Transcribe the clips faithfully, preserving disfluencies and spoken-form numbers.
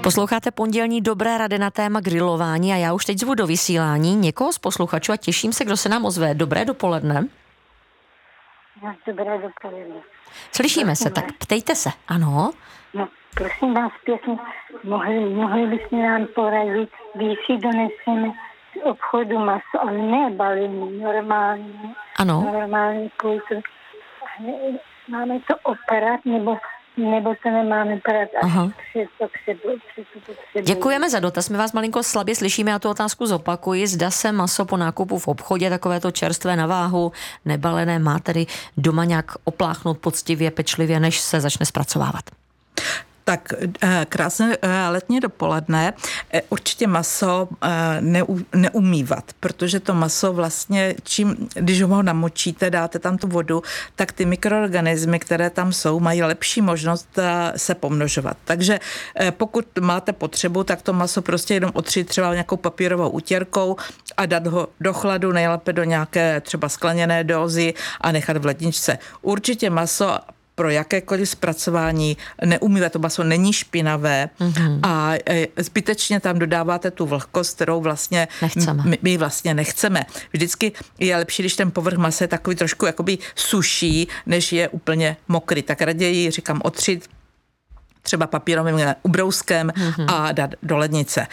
Posloucháte pondělní Dobré rady na téma grilování a já už teď zvu do vysílání někoho z posluchačů a těším se, kdo se nám ozve. Dobré dopoledne. Dobré dopoledne. Slyšíme se, tak ptejte se. Ano. No, prosím vás pěkně, mohli, mohli byste nám poradit, když si doneseme z obchodu maso, ale ne balení, normální. Ano. Normální kultur. Máme to operat, nebo nebo to nemáme operat. Aha. Přesto potřebuji, přesto potřebuji. Děkujeme za dotaz. My vás malinko slabě slyšíme, já tu otázku zopakuji. Zda se maso po nákupu v obchodě, takovéto čerstvé na váhu, nebalené, má tedy doma nějak opláchnout poctivě, pečlivě, než se začne zpracovávat? Tak krásné letní dopoledne. Určitě maso neumývat, protože to maso vlastně, čím, když ho namočíte, dáte tam tu vodu, tak ty mikroorganismy, které tam jsou, mají lepší možnost se pomnožovat. Takže pokud máte potřebu, tak to maso prostě jenom otřít třeba nějakou papírovou utěrkou a dát ho do chladu, nejlépe do nějaké třeba skleněné dózy a nechat v ledničce. Určitě maso pro jakékoliv zpracování neumývat, to maso není špinavé mm-hmm. a zbytečně tam dodáváte tu vlhkost, kterou vlastně nechceme. My, my vlastně nechceme. Vždycky je lepší, když ten povrch masa je takový trošku jakoby suší, než je úplně mokrý. Tak raději, říkám, otřít třeba papírovým ubrouskem mm-hmm. a dát do lednice.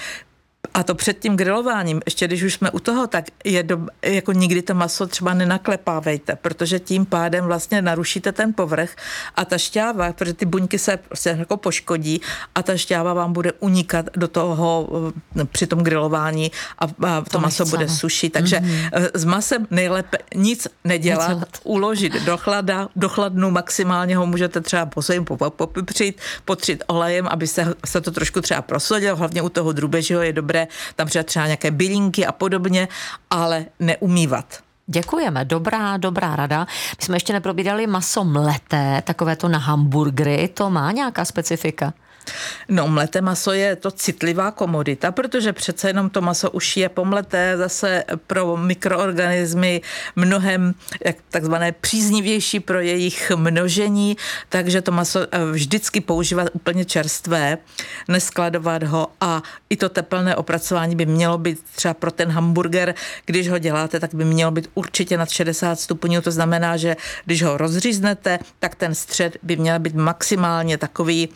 A to před tím grilováním, ještě když už jsme u toho, tak je do, jako nikdy to maso třeba nenaklepávejte, protože tím pádem vlastně narušíte ten povrch a ta šťáva, protože ty buňky se prostě jako poškodí a ta šťáva vám bude unikat do toho při tom grilování a, a to, to maso nechceme. Bude sušit. Takže mm-hmm. s masem nejlépe nic nedělat, nedělat. Uložit do chlada, do chladnu maximálně ho můžete třeba posejím popipřit, potřít olejem, aby se, se to trošku třeba prosodilo, hlavně u toho drůbežího je dobré tam přidat třeba nějaké bylinky a podobně, ale neumývat. Děkujeme, dobrá, dobrá rada. My jsme ještě neprobírali maso mleté, takové to na hamburgery, to má nějaká specifika? No, mleté maso je to citlivá komodita, protože přece jenom to maso už je pomleté zase pro mikroorganismy mnohem jak takzvané příznivější pro jejich množení, takže to maso vždycky používat úplně čerstvé, neskladovat ho a i to teplné opracování by mělo být třeba pro ten hamburger, když ho děláte, tak by mělo být určitě nad šedesát stupňů, to znamená, že když ho rozříznete, tak ten střed by měl být maximálně takový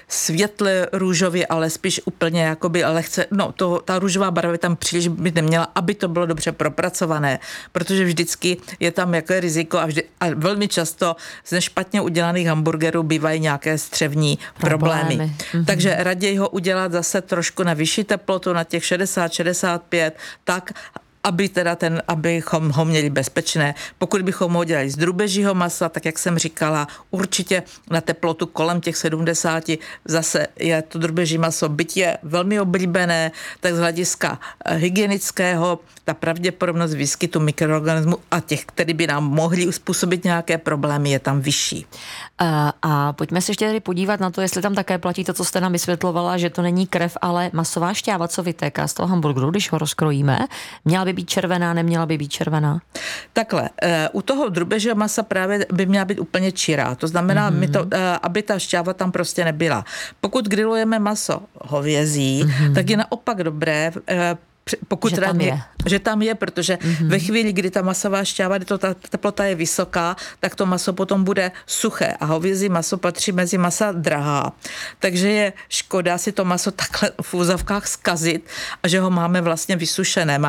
světle růžově, ale spíš úplně jakoby lehce, no to, ta růžová barva tam příliš by neměla, aby to bylo dobře propracované, protože vždycky je tam jaké riziko a, vždy, a velmi často ze špatně udělaných hamburgerů bývají nějaké střevní problémy. problémy. Mm-hmm. Takže raději ho udělat zase trošku na vyšší teplotu, na těch šedesát šedesát pět, tak aby teda ten, abychom ho měli bezpečné. Pokud bychom ho dělali z drůbežího masa, tak jak jsem říkala, určitě na teplotu kolem těch sedmdesáti, zase je to drůbeží maso, byť je velmi oblíbené, tak z hlediska hygienického ta pravděpodobnost výskytu mikroorganismů a těch, který by nám mohli způsobit nějaké problémy, je tam vyšší. A, a pojďme se ještě tady podívat na to, jestli tam také platí to, co jste nám vysvětlovala, že to není krev, ale masová šťáva, co vytéká z toho hamburgeru, když ho rozkrojíme. Měla by být červená, neměla by být červená? Takhle, u toho drůbežího masa právě by měla být úplně čirá. To znamená, mm-hmm. my to, aby ta šťáva tam prostě nebyla. Pokud grillujeme maso hovězí, mm-hmm. tak je naopak dobré, pokud že, tam je. že tam je, protože mm-hmm. ve chvíli, kdy ta masová šťáva, kdy to, ta teplota je vysoká, tak to maso potom bude suché a hovězí maso patří mezi masa drahá. Takže je škoda si to maso takhle v úzavkách zkazit a že ho máme vlastně vysušené.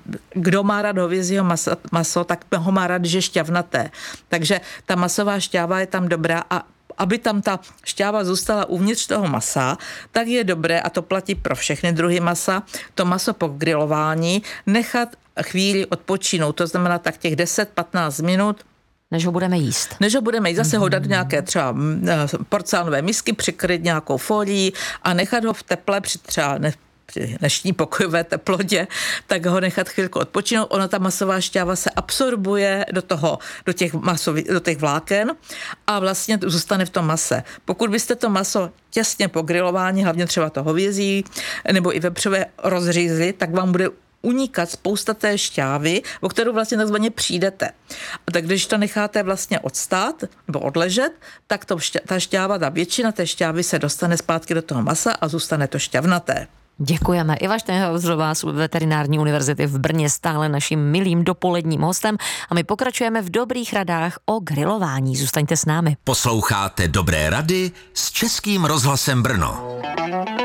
Kdo má rád hovězího maso, maso, tak ho má rád, že je šťavnaté. Takže ta masová šťáva je tam dobrá a aby tam ta šťáva zůstala uvnitř toho masa, tak je dobré, a to platí pro všechny druhy masa, to maso po grilování nechat chvíli odpočinout. To znamená tak těch deset patnáct minut, než ho budeme jíst. Než ho budeme jíst, zase ho dát nějaké třeba porcelánové misky, přikryt nějakou folií a nechat ho v teple při třeba ne, při dnešní pokojové teplotě, tak ho nechat chvilku odpočinout. Ona ta masová šťáva se absorbuje do toho, do těch, masový, do těch vláken a vlastně zůstane v tom mase. Pokud byste to maso těsně po grilování, hlavně třeba to hovězí nebo i vepřové rozřízli, tak vám bude unikat spousta té šťávy, o kterou vlastně takzvaně přijdete. A tak když to necháte vlastně odstát nebo odležet, tak to šťa, ta šťáva, ta většina té šťávy se dostane zpátky do toho masa a zůstane to šťavnaté. Děkujeme. Iva Štenhauserová z Veterinární univerzity v Brně stále naším milým dopoledním hostem a my pokračujeme v dobrých radách o grilování. Zůstaňte s námi. Posloucháte Dobré rady s Českým rozhlasem Brno.